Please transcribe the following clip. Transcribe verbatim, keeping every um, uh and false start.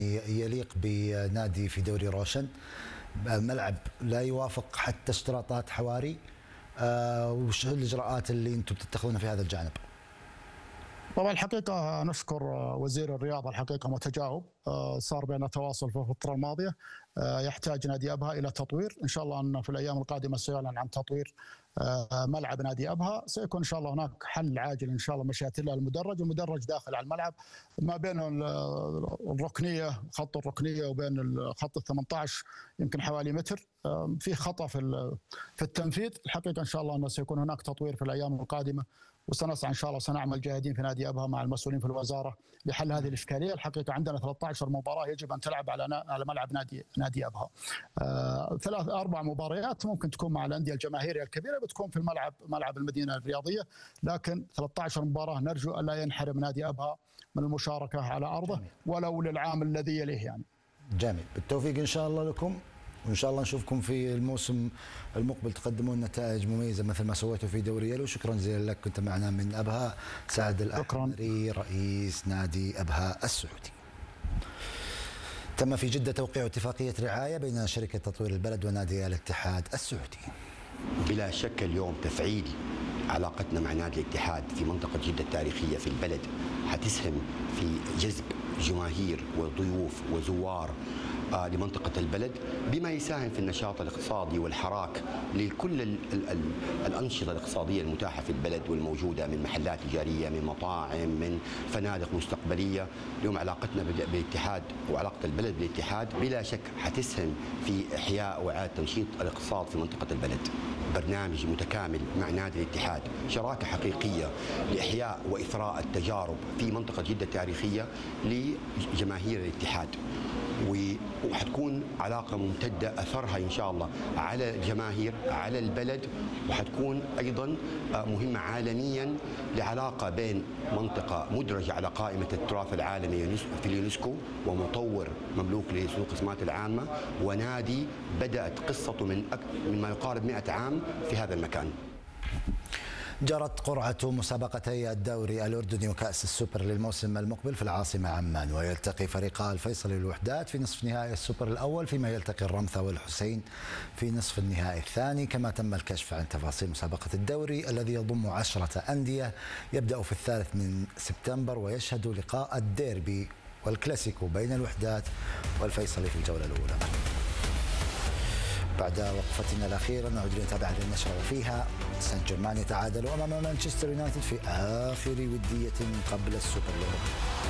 يليق بنادي في دوري روشن، ملعب لا يوافق حتى اشتراطات حواري. آه وش الاجراءات اللي انتم بتتخذونها في هذا الجانب؟ طبعا الحقيقه نشكر وزير الرياضه، الحقيقه متجاوب، صار بيننا تواصل في الفتره الماضيه. يحتاج نادي ابها الى تطوير، ان شاء الله ان في الايام القادمه سيعلن عن تطوير ملعب نادي ابها. سيكون ان شاء الله هناك حل عاجل ان شاء الله مشيئه الله. المدرج المدرج داخل على الملعب، ما بين الركنيه خط الركنيه وبين الخط ال ثمانية عشر يمكن حوالي متر، في خطا في في التنفيذ. الحقيقه ان شاء الله انه سيكون هناك تطوير في الايام القادمه، وسنسعى ان شاء الله، سنعمل جاهدين في نادي ابها مع المسؤولين في الوزاره لحل هذه الاشكاليه. الحقيقه عندنا ثلاثة عشر مباراه يجب ان تلعب على على ملعب نادي نادي ابها. آه ثلاث اربع مباريات ممكن تكون مع الانديه الجماهيريه الكبيره، بتكون في الملعب ملعب المدينه الرياضيه، لكن ثلاثة عشر مباراه نرجو الا ينحرم نادي ابها من المشاركه على ارضه ولو للعام الذي يليه يعني. جميل، بالتوفيق ان شاء الله لكم، وان شاء الله نشوفكم في الموسم المقبل تقدمون نتائج مميزه مثل ما سويتوا في دوري يلو. شكرا جزيلا لك، كنت معنا من ابها سعد الاحمري رئيس نادي ابها السعودي. تم في جده توقيع اتفاقيه رعايه بين شركه تطوير البلد ونادي الاتحاد السعودي. بلا شك اليوم تفعيل علاقتنا مع نادي الاتحاد في منطقه جده التاريخيه في البلد حتسهم في جذب جماهير وضيوف وزوار لمنطقة البلد، بما يساهم في النشاط الاقتصادي والحراك لكل ال ال ال الأنشطة الاقتصادية المتاحة في البلد والموجودة، من محلات تجارية، من مطاعم، من فنادق مستقبلية. اليوم علاقتنا بالاتحاد وعلاقة البلد بالاتحاد بلا شك حتسهم في إحياء وإعادة تنشيط الاقتصاد في منطقة البلد. برنامج متكامل مع نادي الاتحاد، شراكة حقيقية لإحياء وإثراء التجارب في منطقة جدة التاريخية لجماهير الاتحاد، وحتكون علاقة ممتدة أثرها إن شاء الله على الجماهير على البلد، وحتكون أيضا مهمة عالميا لعلاقة بين منطقة مدرجة على قائمة التراث العالمي في اليونسكو ومطور مملوك لسوق الخدمات العامة، ونادي بدأت قصته من من ما يقارب مئة عام في هذا المكان. جرت قرعة مسابقتي الدوري الأردني وكأس السوبر للموسم المقبل في العاصمة عمان، ويلتقي فريقا الفيصلي والوحدات في نصف نهائي السوبر الأول، فيما يلتقي الرمثة والحسين في نصف النهائي الثاني. كما تم الكشف عن تفاصيل مسابقة الدوري الذي يضم عشرة أندية، يبدأ في الثالث من سبتمبر ويشهد لقاء الديربي والكلاسيكو بين الوحدات والفيصلي في الجولة الأولى. بعد وقفتنا الأخيرة نعود لنتابع هذه النشرة، وفيها سان جيرمان يتعادل أمام مانشستر يونايتد في آخر ودية قبل السوبر الأوروبي.